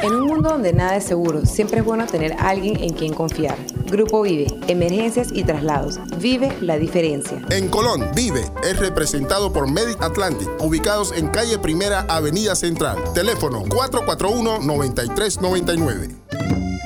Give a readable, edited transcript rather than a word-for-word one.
En un mundo donde nada es seguro, siempre es bueno tener a alguien en quien confiar. Grupo Vive, emergencias y traslados. Vive la diferencia. En Colón, Vive es representado por Medic Atlantic, ubicados en calle Primera, Avenida Central. Teléfono 441-9399.